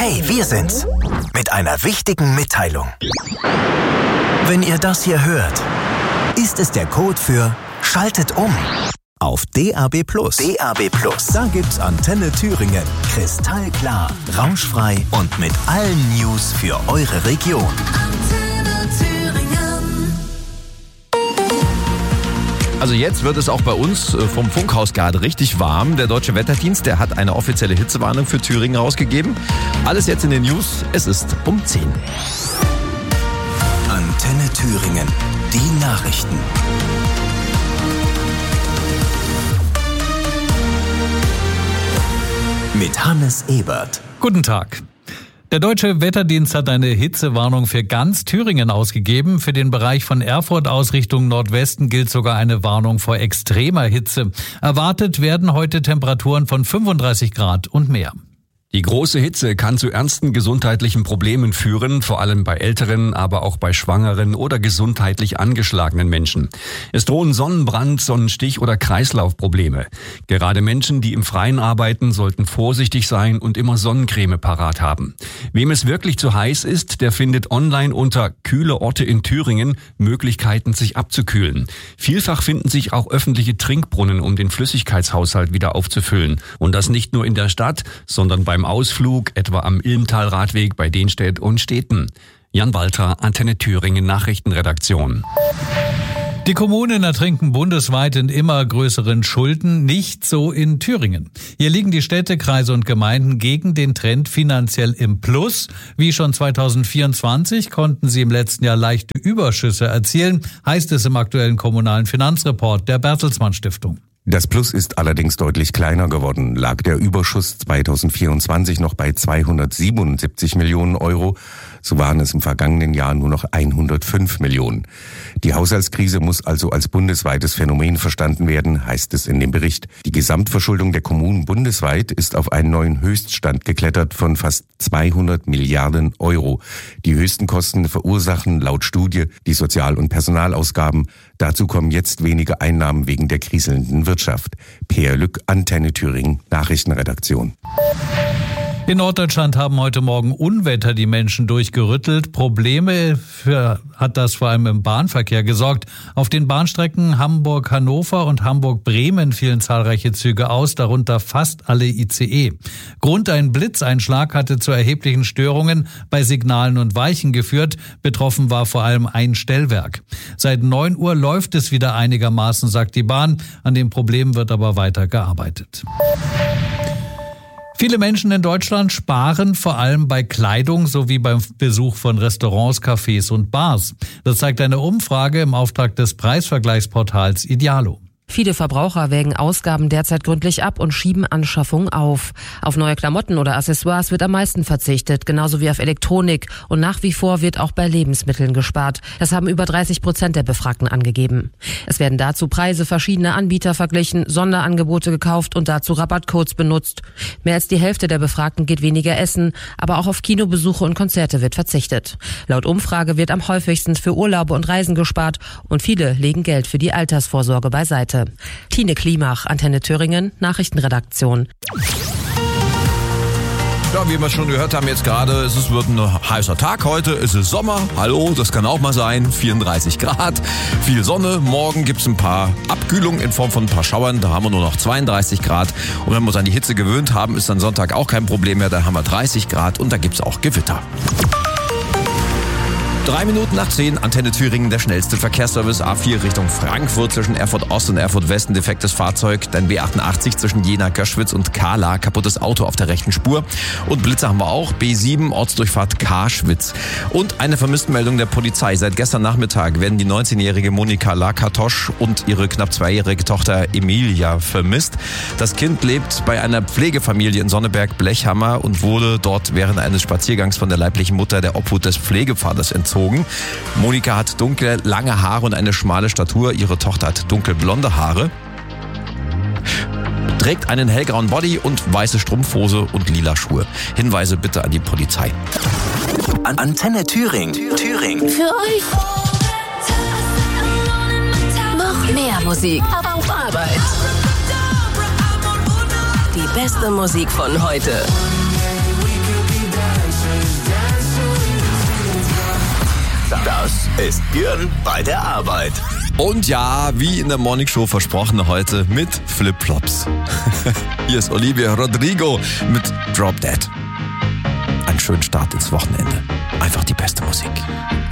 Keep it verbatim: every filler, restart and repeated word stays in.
Hey, wir sind's. Mit einer wichtigen Mitteilung. Wenn ihr das hier hört, ist es der Code für Schaltet um auf D A B Plus. D A B Plus. Da gibt's Antenne Thüringen. Kristallklar, rauschfrei und mit allen News für eure Region. Antenne Thüringen. Also jetzt wird es auch bei uns vom Funkhaus gerade richtig warm. Der Deutsche Wetterdienst, der hat eine offizielle Hitzewarnung für Thüringen rausgegeben. Alles jetzt in den News. Es ist um zehn. Antenne Thüringen. Die Nachrichten. Mit Hannes Ebert. Guten Tag. Der Deutsche Wetterdienst hat eine Hitzewarnung für ganz Thüringen ausgegeben. Für den Bereich von Erfurt aus Richtung Nordwesten gilt sogar eine Warnung vor extremer Hitze. Erwartet werden heute Temperaturen von fünfunddreißig Grad und mehr. Die große Hitze kann zu ernsten gesundheitlichen Problemen führen, vor allem bei älteren, aber auch bei schwangeren oder gesundheitlich angeschlagenen Menschen. Es drohen Sonnenbrand, Sonnenstich oder Kreislaufprobleme. Gerade Menschen, die im Freien arbeiten, sollten vorsichtig sein und immer Sonnencreme parat haben. Wem es wirklich zu heiß ist, der findet online unter Kühle Orte in Thüringen Möglichkeiten, sich abzukühlen. Vielfach finden sich auch öffentliche Trinkbrunnen, um den Flüssigkeitshaushalt wieder aufzufüllen. Und das nicht nur in der Stadt, sondern beim Ausflug, etwa am Ilmtal-Radweg bei Denstedt und Städten. Jan Walter, Antenne Thüringen Nachrichtenredaktion. Die Kommunen ertrinken bundesweit in immer größeren Schulden, nicht so in Thüringen. Hier liegen die Städte, Kreise und Gemeinden gegen den Trend finanziell im Plus. Wie schon zweitausendvierundzwanzig konnten sie im letzten Jahr leichte Überschüsse erzielen, heißt es im aktuellen kommunalen Finanzreport der Bertelsmann Stiftung. Das Plus ist allerdings deutlich kleiner geworden. Lag der Überschuss zweitausendvierundzwanzig noch bei zweihundertsiebenundsiebzig Millionen Euro, so waren es im vergangenen Jahr nur noch hundertfünf Millionen. Die Haushaltskrise muss also als bundesweites Phänomen verstanden werden, heißt es in dem Bericht. Die Gesamtverschuldung der Kommunen bundesweit ist auf einen neuen Höchststand geklettert von fast zweihundert Milliarden Euro. Die höchsten Kosten verursachen laut Studie die Sozial- und Personalausgaben. Dazu kommen jetzt wenige Einnahmen wegen der kriselnden Wirtschaft. Peer Lück, Antenne Thüringen, Nachrichtenredaktion. In Norddeutschland haben heute Morgen Unwetter die Menschen durchgerüttelt. Probleme für, hat das vor allem im Bahnverkehr gesorgt. Auf den Bahnstrecken Hamburg-Hannover und Hamburg-Bremen fielen zahlreiche Züge aus, darunter fast alle I C E. Grund ein Blitzeinschlag hatte zu erheblichen Störungen bei Signalen und Weichen geführt. Betroffen war vor allem ein Stellwerk. Seit neun Uhr läuft es wieder einigermaßen, sagt die Bahn. An dem Problem wird aber weiter gearbeitet. Viele Menschen in Deutschland sparen vor allem bei Kleidung sowie beim Besuch von Restaurants, Cafés und Bars. Das zeigt eine Umfrage im Auftrag des Preisvergleichsportals Idealo. Viele Verbraucher wägen Ausgaben derzeit gründlich ab und schieben Anschaffungen auf. Auf neue Klamotten oder Accessoires wird am meisten verzichtet, genauso wie auf Elektronik. Und nach wie vor wird auch bei Lebensmitteln gespart. Das haben über dreißig Prozent der Befragten angegeben. Es werden dazu Preise verschiedener Anbieter verglichen, Sonderangebote gekauft und dazu Rabattcodes benutzt. Mehr als die Hälfte der Befragten geht weniger essen, aber auch auf Kinobesuche und Konzerte wird verzichtet. Laut Umfrage wird am häufigsten für Urlaube und Reisen gespart und viele legen Geld für die Altersvorsorge beiseite. Tine Klimach, Antenne Thüringen, Nachrichtenredaktion. Ja, wie wir schon gehört haben jetzt gerade, es ist, wird ein heißer Tag heute, es ist Sommer, hallo, das kann auch mal sein, vierunddreißig Grad, viel Sonne, morgen gibt's ein paar Abkühlungen in Form von ein paar Schauern, da haben wir nur noch zweiunddreißig Grad und wenn wir uns an die Hitze gewöhnt haben, ist dann Sonntag auch kein Problem mehr, da haben wir dreißig Grad und da gibt's auch Gewitter. Drei Minuten nach zehn, Antenne Thüringen, der schnellste Verkehrsservice A vier Richtung Frankfurt zwischen Erfurt Ost und Erfurt West, ein defektes Fahrzeug, dann B achtundachtzig zwischen Jena, Göschwitz und Kahla, kaputtes Auto auf der rechten Spur und Blitze haben wir auch, B sieben, Ortsdurchfahrt Karschwitz. Und eine Vermisstenmeldung der Polizei. Seit gestern Nachmittag werden die neunzehnjährige Monika Lakatosch und ihre knapp zweijährige Tochter Emilia vermisst. Das Kind lebt bei einer Pflegefamilie in Sonneberg-Blechhammer und wurde dort während eines Spaziergangs von der leiblichen Mutter der Obhut des Pflegevaters entzogen. Monika hat dunkle, lange Haare und eine schmale Statur. Ihre Tochter hat dunkelblonde Haare, trägt einen hellgrauen Body und weiße Strumpfhose und lila Schuhe. Hinweise bitte an die Polizei. An Antenne Thüringen. Thüringen. Für euch. Noch mehr Musik. Aber auf Arbeit. Die beste Musik von heute. ist Björn bei der Arbeit. Und ja, wie in der Morningshow versprochen, heute mit Flipflops. Hier ist Olivia Rodrigo mit Drop Dead. Einen schönen Start ins Wochenende. Einfach die beste Musik.